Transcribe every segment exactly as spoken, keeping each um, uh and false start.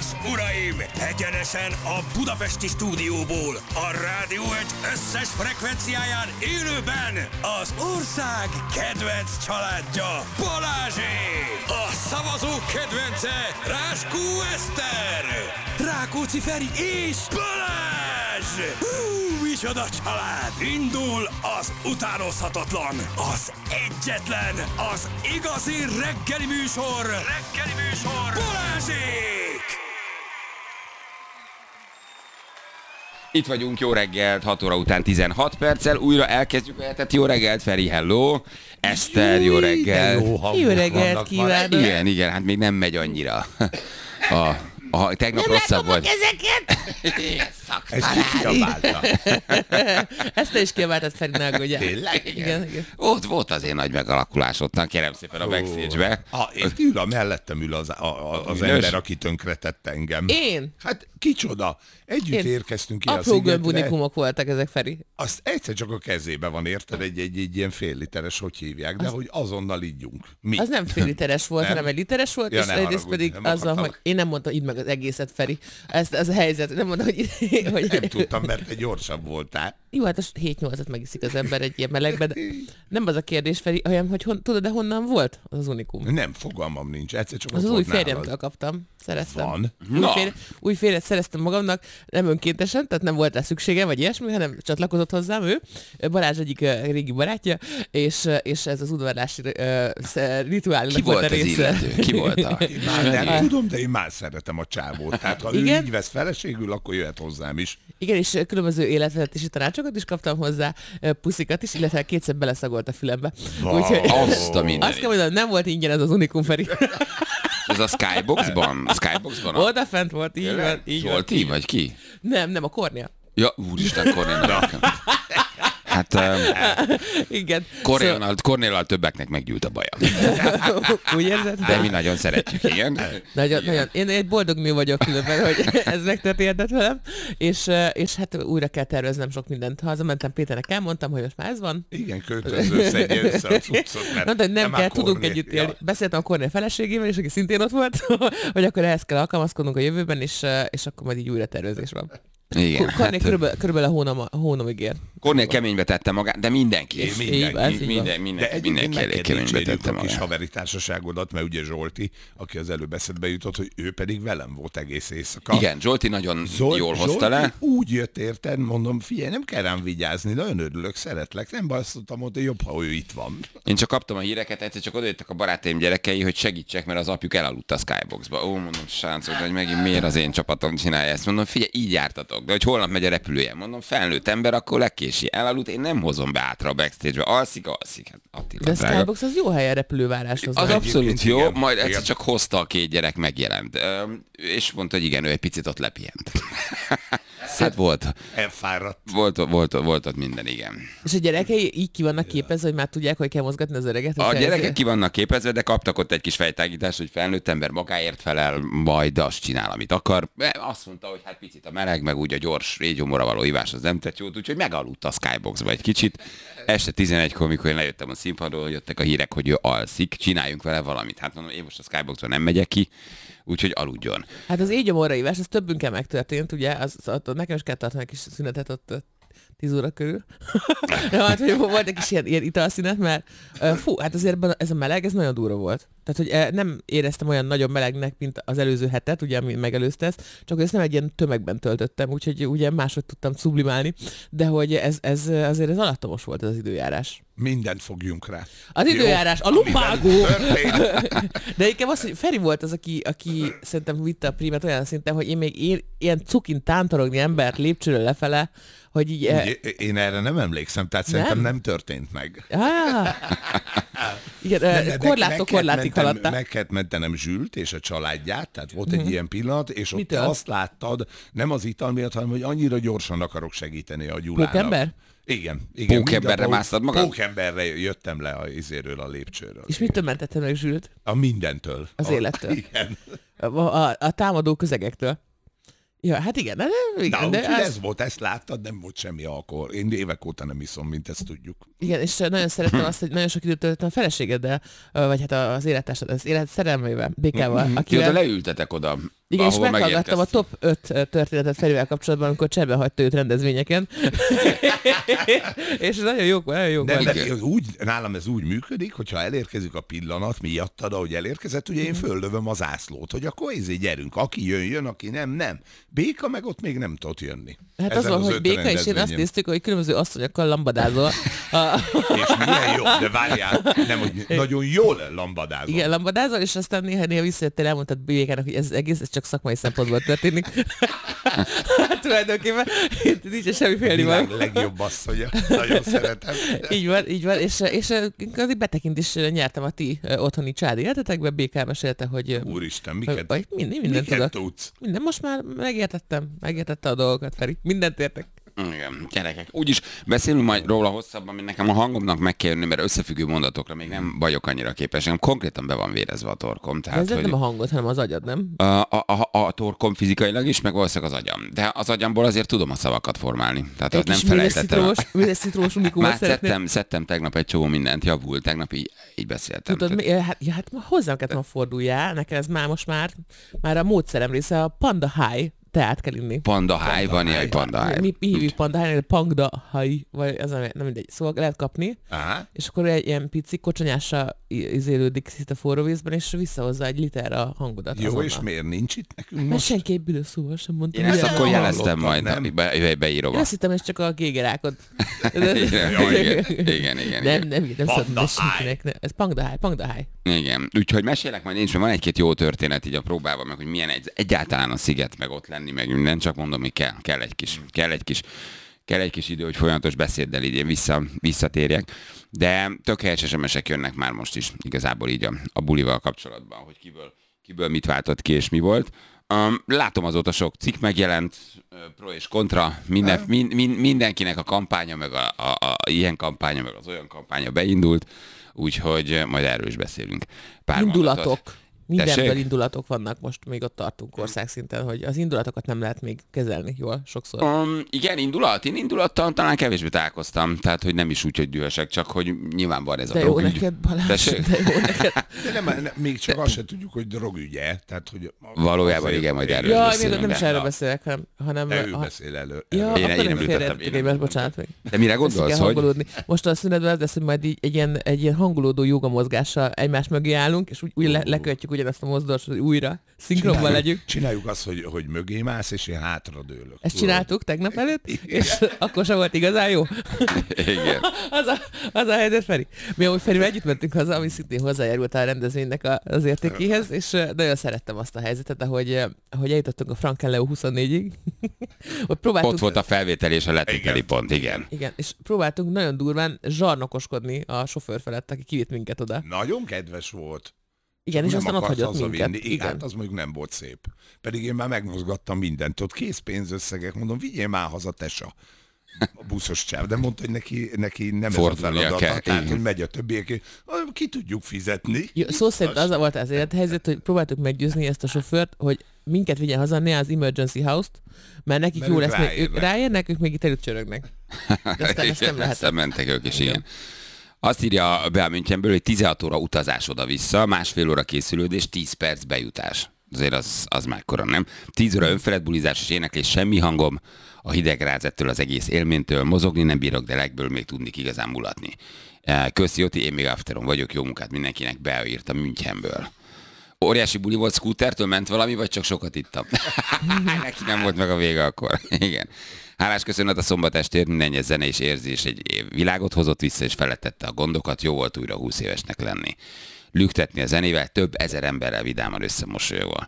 uraim! Egyenesen a budapesti stúdióból, a Rádió egy összes frekvenciáján élőben az ország kedvenc családja, Balázsék! A szavazók kedvence, Ráskó Eszter! Rákóczi Feri és Balázs! Hú, micsoda család! Indul az utánozhatatlan, az egyetlen, az igazi reggeli műsor! Reggeli műsor! Balázsék! Itt vagyunk, jó reggelt, hat óra után tizenhat perccel, újra elkezdjük a hetet. Jó reggelt, Feri, hello! Eszter, jó reggelt! Jó, jó reggelt kívánok! Igen, igen, hát még nem megy annyira. A, a, tegnap nem rosszabb volt. Nem ezeket! Ez kikiabálta. Ezt te is kiabáltad, Feri, ne aggódj. Tényleg? Igen, igen. Ott volt azért nagy megalakulás ottan, kérem szépen a backstage-be. Ha, én ül a mellettem ül az, a, a, az Ülös? ember, aki tönkretett engem. Én? Hát kicsoda. Együtt Én. érkeztünk ki a Apró szigetre. gömbunikumok voltak ezek, Feri. Azt egyszer csak a kezébe van, érted? Egy, egy, egy ilyen fél literes, hogy hívják, de az... hogy azonnal ígyunk. Mi? Az nem fél literes volt, Nem? hanem egy literes volt, Ja, és ne egyrészt haragudj, pedig nem azzal, akartalak. hogy én nem mondtam, idd meg az egészet, Feri. Ez, ez a helyzet. Nem mondtam, hogy... hogy... Nem tudtam, mert te gyorsabb voltál. Jó, hát a hét-nyolcat megiszik az ember egy ilyen melegbe, de nem az a kérdés, Feri, olyan, hogy hon, tudod-e honnan volt az unikum? Nem, fogalmam nincs. Egyszer csak Az ott az új volt nálad. férjemtől kaptam. Szereztem. Van? Új, Na. férj, új férjet szereztem magamnak, nem önkéntesen, tehát nem volt rá szüksége, vagy ilyesmi, hanem csatlakozott hozzám ő. Balázs egyik uh, régi barátja, és, uh, és ez az udvarlási uh, rituálnak Ki volt a az része. illető? Ki volt a... Én már nem tudom, de én már szeretem a csávót. Tehát ha Igen? ő így vesz feleségül, akkor jöhet hozzám is. Igen, és uh, különböző életvezetési tanácsokat is kaptam hozzá, uh, puszikat is, illetve kétszer beleszagolt a fülembe. Wow. Úgyhogy Azt a azt mindenit. kell mondanom, nem volt ingyen ez az unikum, Feri. Ez a Skyboxban? A Skyboxban? A... Oda fent volt, így van, így van. Zsolti, vagy ki? Nem, nem, a Kornél. Ja, úristen, Kornél. Hát um, Igen. Kornéllal, Kornéllal többeknek meggyűlt a baja. Szóval, úgy érzed? De mi nagyon szeretjük, igen. Nagyon, nagyon. Én egy boldog nő vagyok különben, hogy ez megtörténhetett velem, és, és hát újra kell terveznem sok mindent. Hazamentem Péternek, elmondtam, hogy most már ez van. Igen, költöző, szedje össze a cuccot, mert Mondta, hogy nem már kell, tudunk Kornél- együtt élni. Ja. Beszéltem a Kornél feleségével, és aki szintén ott volt, hogy akkor ehhez kell alkalmazkodnunk a jövőben, és, és akkor majd így újra tervezés van. Igen. Kornél Hát, körülbelül, körülbelül a hónom, a hónomig ér. Kornél keménybe tette magát, de mindenki. Én Így van, ez így van. Minden, minden, De mindenki egyébként elég neked keménybe dicsérjük tette a kis magát. haveri társaságodat, mert ugye Zsolti, aki az előbb eszedbe jutott, hogy ő pedig velem volt egész éjszaka. Igen, Zsolti nagyon Zol- jól hozta Zsolti le. úgy jött, érted, mondom, figyelj, nem kell rám vigyázni, nagyon örülök, szeretlek, nem baj, azt mondtam, hogy jobb, ha ő itt van. Én csak kaptam a híreket, egyszer csak odajöttek a barátaim gyerekei, hogy segítsek, mert az apjuk elaludt a Skyboxba. Ó, mondom, sáncok, hogy megint miért az én csapatom csinálja ezt? Mondom, figyelj, így jártatok, de hogy holnap megy a repülője. Mondom, felnőtt ember, akkor legkési. Elaludt, én nem hozom be átra a backstage-be. Alszik, alszik. Hát, Attila, De a drága. Skybox az jó hely a repülőváráshoz. Az van. abszolút Egyébként jó, igen, majd igen. egyszer csak hozta a két gyerek, megjelent. Öm, És mondta, hogy igen, ő egy picit ott lepihent. Hát volt, Elfáradt. volt, volt, volt ott minden, igen. És a gyerekei így ki vannak képezve, hogy már tudják, hogy kell mozgatni az öreget? A hogy gyerekek ez- ki vannak képezve, de kaptak ott egy kis fejtágítást, hogy felnőtt ember magáért felel, majd azt csinál, amit akar. Azt mondta, hogy hát picit a meleg, meg úgy a gyors régyomora való ivás az nem tett jót, úgyhogy megaludt a Skyboxba egy kicsit. Este tizenegykor, mikor én lejöttem a színpadról, jöttek a hírek, hogy ő alszik, csináljunk vele valamit. Hát mondom, én most a Skyboxba nem megyek ki, úgyhogy aludjon. Hát az égyomorra ívás, ez többünkkel megtörtént, ugye? Az, az, az, nekem is kell tartani egy kis szünetet ott ott tíz óra körül. Ja, hát, hogy volt egy kis ilyen, ilyen italszünet, mert uh, fú, hát azért ebben ez a meleg, ez nagyon durva volt. Tehát, hogy uh, nem éreztem olyan nagyon melegnek, mint az előző hetet, ugye, ami megelőzte ezt, csak hogy ezt nem egy ilyen tömegben töltöttem, úgyhogy ugye máshogy tudtam sublimálni, de hogy ez, ez azért ez alattomos volt ez az időjárás. Mindent fogjunk rá. Az Jó? időjárás, a lumbágó! Amiben történt. De inkább az, hogy Feri volt az, aki, aki szerintem vitte a prímet olyan szinten, hogy én még én, ilyen cukin tántorogni embert lépcsőről lefele, hogy így... eh, Ugye, én erre nem emlékszem, tehát Nem? szerintem nem történt meg. Ah, igen, De- eh, de- korláttól meg kellett korlátig mentem- haladtál. Meg kellett mentenem Zsült és a családját, tehát volt egy ilyen pillanat, és ott Mitől? te azt láttad, nem az ital miatt, hanem hogy annyira gyorsan akarok segíteni a Gyulának. Pókember? Igen. igen Pókemberre mind a pók- másztad magad? Pókemberre jöttem le a izéről, a lépcsőről. És mitől mentettem meg Zsült? A mindentől. Az a, élettől. Igen. A, a, a támadó közegektől. Ja, hát igen, de, igen, Na, de úgyhogy az, ez volt, ezt láttad, nem volt semmi alkohol. Én évek óta nem iszom, mint ezt tudjuk. igen, és nagyon szerettem azt, hogy nagyon sok időt töltöttem a feleségeddel, vagy hát az élettársad, az élet szerelmével, Békával, Jó, de akivel... leültetek oda Igen, és ahova meghallgattam a megérkeztünk. top öt történetet Ferivel kapcsolatban, amikor cserben hagyta őt rendezvényeken. És ez nagyon jók, nagyon jók Nem, volt. de ez úgy, nálam ez úgy működik, hogyha elérkezik a pillanat miattad, ahogy elérkezett, ugye én föllövöm az ászlót, hogy akkor ezé gyerünk, aki jön, jön, aki nem, nem. Béka meg ott még nem tudott jönni. Hát Ezen az van, az hogy öt Béka és én azt rendezvényen. néztük, hogy különböző asszonyokkal lambadázol. A, És milyen jó, de várjál, nem, hogy nagyon jól lambadázol. igen, lambadázol, és aztán néha-néha visszajöttél, elmondtad Békának, hogy ez egész ez csak szakmai szempontból történik. Hát tulajdonképpen nincs semmi félni Világ van. legjobb asszonya. Nagyon szeretem. Így van, így van, és, és addig betekint is nyertem a ti ö, otthoni családi életetekbe, Békám mesélte, hogy... ö, Úristen, hogy- miket, vagy minden, minden miket tudok. tudsz? Minden, most már megértettem, megértette a dolgokat, Feri. Mindent értek. Igen, gyerekek. Úgyis beszélünk majd róla hosszabban, mert nekem a hangomnak meg kell jönni, mert összefüggő mondatokra még nem vagyok annyira képes. Nekem konkrétan be van vérezve a torkom. Tehát, ez Tehát, hogy... hogy nem a hangot, hanem az agyad, nem? a, a, a, a torkom fizikailag is, meg valószínűleg az agyam. De az agyamból azért tudom a szavakat formálni. Tehát az Egy nem kis műves felejtettem. citrós, műves citrós unikumot Már szeretnél. szedtem, szedtem tegnap egy csomó mindent, javult, tegnap így, így beszéltem. Tudod, mi, hát, ja, hát ma hozzám kellett volna forduljál, nekem ez már most már, már a módszerem része, a Panda High teát kell inni. Panda high, van ilyen, hogy panda high. Mi, mi hívjuk Panda High, Panda High, vagy ez nem, nem mindegy. Szóval lehet kapni, Aha. és akkor egy ilyen pici kocsonyásra izélődik szinte forró vízben, és visszahozza egy liter a hangodat Jó, azonnal. és miért nincs itt nekünk Mert most? senki egy büdös szóval sem mondta. Én ezt hogy- akkor nem jeleztem hallottam, majd, nem? be, be, beírom. Én azt hittem, ez csak a gégerákod. Igen, igen, igen, igen. Nem, nem, nem, nem Panda szabad High. senkinek. ne- Ez Panda High, Panda High. Igen, úgyhogy mesélek majd én is, mert van egy-két jó történet így a próbában, meg hogy milyen egy, egyáltalán a sziget, meg ott lenni, meg minden, csak mondom, hogy kell, kell egy kis, kell egy kis, kell egy kis idő, hogy folyamatos beszéddel így én vissza, visszatérjek, de tök helyes es em esek jönnek már most is igazából így a, a bulival kapcsolatban, hogy kiből, kiből mit váltott ki és mi volt. Um, látom azóta sok cikk megjelent, uh, pro és kontra, minden, min, min, mindenkinek a kampánya, meg a, a, a ilyen kampánya, meg az olyan kampánya beindult, úgyhogy majd erről is beszélünk. Pár Indulatok. mondatot. Mindenből Tessék? indulatok vannak, most még ott tartunk országszinten, hogy az indulatokat nem lehet még kezelni jól sokszor. Um, igen, indulat. Én indulattal talán kevésbé találkoztam, tehát hogy nem is úgy, hogy dühösek, csak hogy nyilván van ez De a jó drogügy. neked, Balázs, Tessék? de jó neked. De nem, nem, még csak azt se tudjuk, hogy drogügye. Tehát, hogy Valójában azért- igen, majd erről Jaj, beszélünk, még nem is de- erről beszélek, hanem... hanem De ő ha- beszél elő. Ja, elő. Én- akkor én nem említettem, félre, én tévés, említettem. bocsánat még. De mire Össze gondolsz, kell hogy... hangolódni. Most a szünetben az lesz, hogy majd így egy ilyen, egy ilyen hangolódó joga mozgással egymás mögé állunk, és úgy, úgy le, lekötjük ugyanazt a mozdulást, hogy újra szinkronban legyünk. Csináljuk azt, hogy, hogy mögé mász, és én hátra dőlök. Ezt csináltuk tegnap előtt, és akkor sem volt igazán jó. Igen. Az a, az a helyzet, Feri. Mi amúgy Ferivel együtt mentünk haza, ami szintén hozzájárult a rendezvénynek a, az értékéhez, és ö, nagyon szerettem azt a helyzetet, ahogy, ö, ahogy eljutottunk a Frankenleo huszonnégyig. Ott próbáltunk, Ott volt a felvétel és a letételi Igen. pont, igen. igen, és próbáltunk nagyon durván zsarnokoskodni a sofőr felett, aki kivitt minket oda. Nagyon kedves volt. Igen, és Nem aztán ott akart hagyott hazavinni. minket. Igen. Hát Igen. az mondjuk nem volt szép. Pedig én már megmozgattam mindent. Ott készpénzösszegek, mondom, vigyél már haza, tesa. A buszos csáv, de mondta, hogy neki, neki nem ez a Fordulnia feladata, kell, tehát, igen. hogy megy a többiek, ki tudjuk fizetni. Jó, szó szerint az volt az élethelyzet, hogy próbáltuk meggyőzni ezt a sofőrt, hogy minket vigyen haza, ne az emergency house-t, mert nekik Mert jó ők lesz, még, ők ráérnek. ráérnek, ők még itt előtt csörögnek. De aztán ezt nem Igen, lehet. aztán mentek ők is, igen. Azt írja a Bea Münchenből, hogy tizenhat óra utazás oda-vissza, másfél óra készülődés, tíz perc bejutás. Azért az, az mekkora, nem? tíz óra önfeledbulizás és éneklés, semmi hangom, a hideg rázettől, az egész élménytől, mozogni nem bírok, de legből még tudnék igazán mulatni. Köszi, Joti, én még afteron vagyok, jó munkát mindenkinek, Bea írta Münchenből. Óriási buli volt, scootertől ment valami, vagy csak sokat ittam? Neki nem volt meg a vége akkor. Igen. Hálás köszönet a szombat estért, mindennyi zene és érzés egy világot hozott vissza, és felettette a gondokat, jó volt újra húsz évesnek lenni. Lüktetni a zenével, több ezer emberrel vidáman összemosolyogva.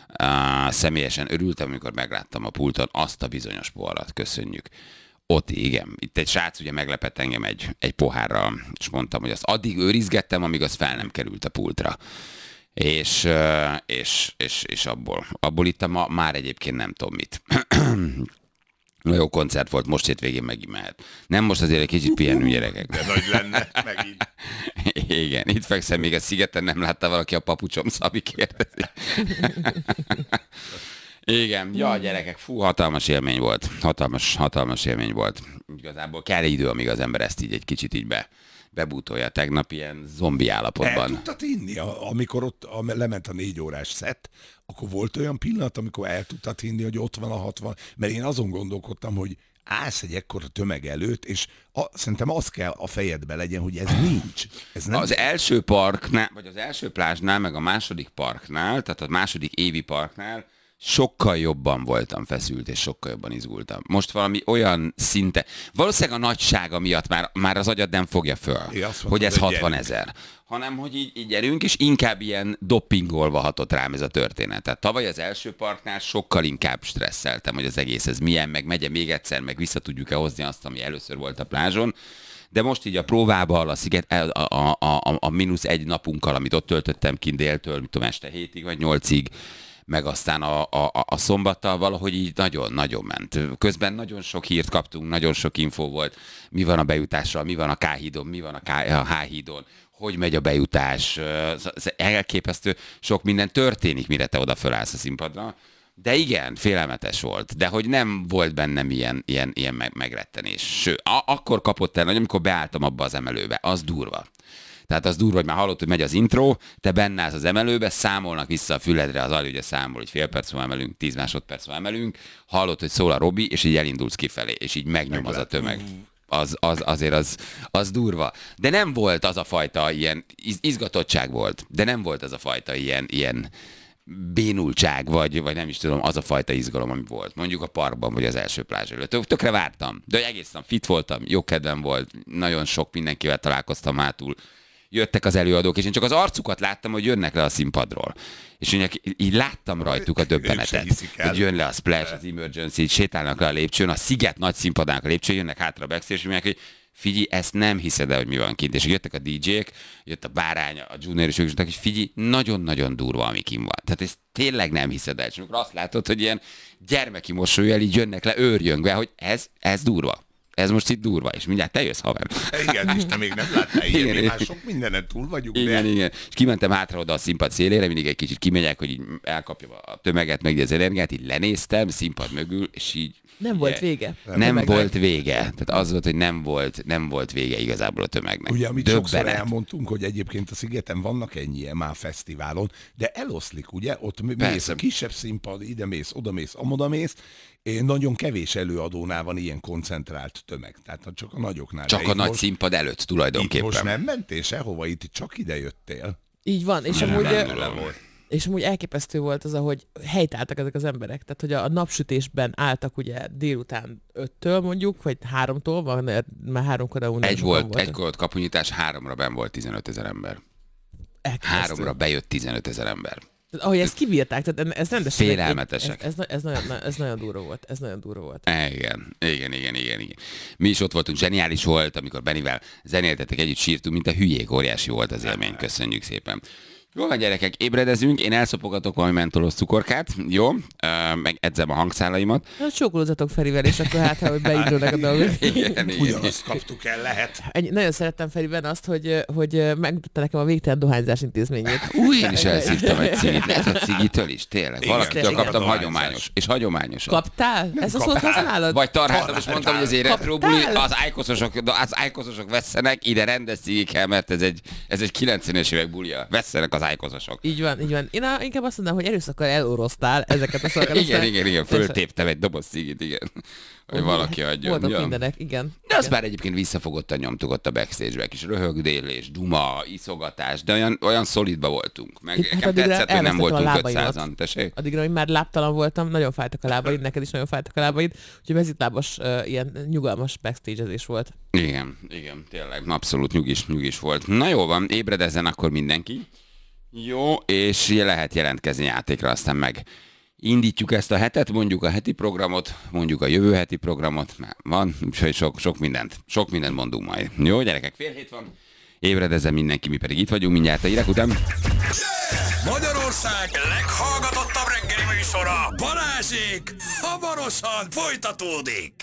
Uh, személyesen örültem, amikor megláttam a pulton azt a bizonyos poharat. Köszönjük. Oti, igen. Itt egy srác ugye meglepett engem egy, egy pohárral, és mondtam, hogy azt addig őrizgettem, amíg az fel nem került a pultra. És, uh, és, és, és abból, abból ittam ma, már egyébként nem tudom mit. Nagyon jó koncert volt, most hétvégén megint mehet. Nem most azért egy kicsit pihenünk, gyerekek. De nagy lenne megint. Igen, itt fekszem még a szigeten, nem látta valaki a papucsom, Szabi kérdezi. Igen, ja, gyerekek, fú, hatalmas élmény volt. Hatalmas, hatalmas élmény volt. Igazából kell idő, amíg az ember ezt így egy kicsit így be, bebútolja. Tegnap ilyen zombi El állapotban. tudtad inni, a- amikor ott a, lement a négy órás szett, akkor volt olyan pillanat, amikor el tudtad hinni, hogy ott van a hatvan, mert én azon gondolkodtam, hogy állsz egy ekkora tömeg előtt, és a, szerintem az kell a fejedbe legyen, hogy ez nincs. Ez nem az első parknál, vagy az első plázsnál, meg a második parknál, tehát a második évi parknál sokkal jobban voltam feszült, és sokkal jobban izgultam. Most valami olyan szinte, valószínűleg a nagysága miatt már, már az agyad nem fogja föl, mondtam, hogy ez hogy hatvan ezer. Hanem, hogy így, így gyerünk, és inkább ilyen doppingolva hatott rám ez a történet. Tehát tavaly az első parknál sokkal inkább stresszeltem, hogy az egész ez milyen, meg megye még egyszer, meg vissza tudjuk-e hozni azt, ami először volt a plázson. De most így a próbával, a sziget, a, a, a, a, a mínusz egy napunkkal, amit ott töltöttem kint déltől, mit tudom, este hétig vagy nyolcig, meg aztán a, a, a szombattal valahogy így nagyon-nagyon ment. Közben nagyon sok hírt kaptunk, nagyon sok infó volt, mi van a bejutással, mi van a K-hídon, mi van a, K, a H-hídon, hogy megy a bejutás, elképesztő, sok minden történik, mire te oda fölállsz a színpadra. De igen, félelmetes volt, de hogy nem volt bennem ilyen, ilyen, ilyen megrettenés. Sőt, akkor kapott el, hogy amikor beálltam abba az emelőbe, az durva. Tehát az durva, hogy már hallott, hogy megy az intro, te benne állsz az emelőbe, számolnak vissza a füledre, az Ali ugye számol, hogy fél perc múlva emelünk, tíz másodperc múlva emelünk, hallott, hogy szól a Robi, és így elindulsz kifelé, és így megnyom az a tömeg. Az, az, azért az, az durva. De nem volt az a fajta ilyen, izgatottság volt, de nem volt az a fajta ilyen, ilyen bénultság, vagy, vagy nem is tudom, az a fajta izgalom, ami volt. Mondjuk a parkban, vagy az első plázs előtt. Tök, tökre vártam, de egészen fit voltam, jó kedvem volt, nagyon sok mindenkivel találkoztam hátul. Jöttek az előadók, és én csak az arcukat láttam, hogy jönnek le a színpadról. És én így láttam rajtuk a döbbenetet, hogy jön le a Splash, az Emergency, így sétálnak le a lépcsőn, a Sziget nagy színpadának a lépcsőn, jönnek hátra a backstage, és mondják, hogy figyelj, ezt nem hiszed el, hogy mi van kint. És jöttek a dé jék, jött a Bárány, a Junior, és ők is mondták, hogy figyelj, nagyon-nagyon durva, ami kint van. Tehát ezt tényleg nem hiszed el. És amikor azt látod, hogy ilyen gyermeki mosolyjal így jönnek le őrjöngve, hogy ez, ez durva. Ez most itt durva, és mindjárt te jössz, haver. Igen, és te még nem láttál ilyen, igen, már sok mindenen túl vagyunk. Igen, de... igen. És kimentem hátra oda a színpad szélére, mindig egy kicsit kimegyek, hogy így elkapjam a tömeget, meg az energiát, így lenéztem színpad mögül, és így... Nem volt vége. Nem, nem volt vége. Tehát az volt, hogy nem volt, nem volt vége igazából a tömegnek. Ugye, amit Döbbenet. Sokszor elmondtunk, hogy egyébként a Szigeten vannak ennyien már fesztiválon, de eloszlik, ugye? Ott mész a kisebb színpad, ide mész, oda mész, amoda mész. Nagyon kevés előadónál van ilyen koncentrált tömeg. Tehát csak a nagyoknál. Csak a nagy most, színpad előtt tulajdonképpen. Itt most nem mentél sehova, itt csak ide jöttél. Így van, és nem, amúgy... Nem, nem és amúgy elképesztő volt az, ahogy helytáltak ezek az emberek. Tehát, hogy a napsütésben álltak ugye délután öttől mondjuk, vagy háromtól, van, már háromkor a Egy volt, egy volt kapunyítás, háromra benn volt tizenöt ezer ember. Elképesztő. Háromra bejött tizenöt ezer ember. Tehát, ahogy ezt kibírták, tehát ez rendesen... Félelmetesek. Ez, ez, ez, nagyon, ez nagyon durva volt, ez nagyon durva volt. Igen, igen, igen, igen, igen. Mi is ott voltunk, zseniális volt, amikor Bennivel zenéltetek, együtt sírtunk, mint a hülyék, óriási volt az élmény, köszönjük szépen. Jó van, gyerekek, ébredezünk, én elszopogatok valami mentolos cukorkát, jó? Meg edzem a hangszálaimat. Hát csókolózatok Ferivel, és akkor hát, hogy beindulnak a dolgok. Igen, igen. Ugyanazt kaptuk el, lehet. Egy, nagyon szerettem Feriben azt, hogy, hogy megmutatta nekem a végtelen dohányzás intézményét. Új, én is elszívtam egy cigit. Lehet, hogy cigitől is, tényleg. Valakitől kaptam hagyományos. És hagyományos. Kaptál? Nem Ez a szót használod? Vagy taráltam, és mondtam, hogy azért retrobuli, az ájkoszosok, az ájkoszosok vesszenek, ide rendes cigik kell, mert ez egy, ez egy kilencvenes évek bulia. Vesszenek az ájkoszosok. Így van, így van. Én a, inkább azt mondom, hogy erőszakkal elorosztál ezeket a szavakat. Igen, igen, igen, föltéptem egy doboz cigit, igen. Hogy valaki adjon. Voltak ja. mindenek, igen. De azt már egyébként visszafogottan nyomtuk ott a backstage-be, kis röhögdélés, duma, iszogatás, de olyan, olyan szolidba voltunk. Meg hát tetszett, hogy nem voltunk ötszázan. Tessék? Addigra, hogy már lábtalan voltam, nagyon fájtak a lábaid, neked is nagyon fájtak a lábaid, úgyhogy mezitlábas, uh, ilyen nyugalmas backstage-ezés volt. Igen, igen, tényleg, abszolút nyugis, nyugis volt. Na jó van, ébredezzen akkor mindenki. Jó, és lehet jelentkezni játékra, aztán meg indítjuk ezt a hetet, mondjuk a heti programot, mondjuk a jövő heti programot, már van, úgyhogy sok, sok mindent, sok mindent mondunk majd. Jó, gyerekek, fél hét van, ébredezzen mindenki, mi pedig itt vagyunk mindjárt a hírek után. Magyarország leghallgatottabb reggeli műsora, Balázsék, hamarosan folytatódik.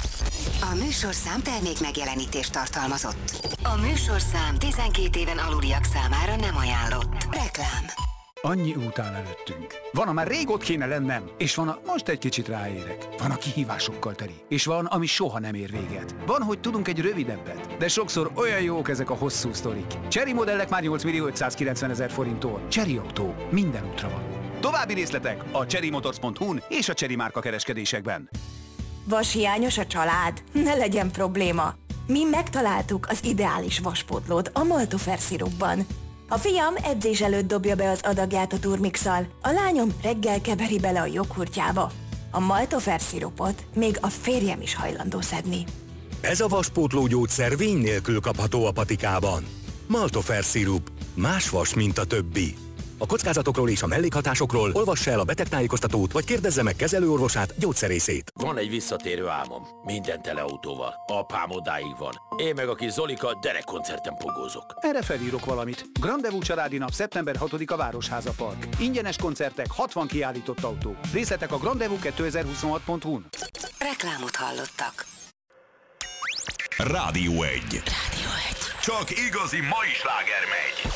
A műsorszám termék megjelenítést tartalmazott. A műsorszám tizenkét éven aluliak számára nem ajánlott. Reklám. Annyi út áll előttünk. Van, amár rég ott kéne lennem, és van, a most egy kicsit ráérek. Van, a kihívásokkal teli, és van, ami soha nem ér véget. Van, hogy tudunk egy rövidebbet, de sokszor olyan jók ezek a hosszú sztorik. Chery modellek már nyolc millió ötszázkilencven ezer forinttól. Chery Autó. Minden útra való. További részletek a chery-motors pont hu-n és a Chery márka kereskedésekben. Vashiányos a család? Ne legyen probléma. Mi megtaláltuk az ideális vaspótlót a Maltofer szirupban. A fiam edzés előtt dobja be az adagját a turmixal, a lányom reggel keveri bele a joghurtjába. A Maltofer szirupot még a férjem is hajlandó szedni. Ez a vaspótló gyógyszer vény nélkül kapható a patikában. Maltofer szirup. Más vas, mint a többi. A kockázatokról és a mellékhatásokról olvassa el a betegtájékoztatót, vagy kérdezze meg kezelőorvosát, gyógyszerészét. Van egy visszatérő álmom. Minden teleautóval. Apám odáig van. Én meg a kis Zolika derekkoncerten pogózok. Erre felírok valamit. Grandevú családi nap szeptember hatodika Városháza Park. Ingyenes koncertek, hatvan kiállított autó. Részletek a grandevú kétezer-huszonhat pont hu-n. Reklámot hallottak. Rádió egy. Rádió egy. Csak igazi mai sláger megy.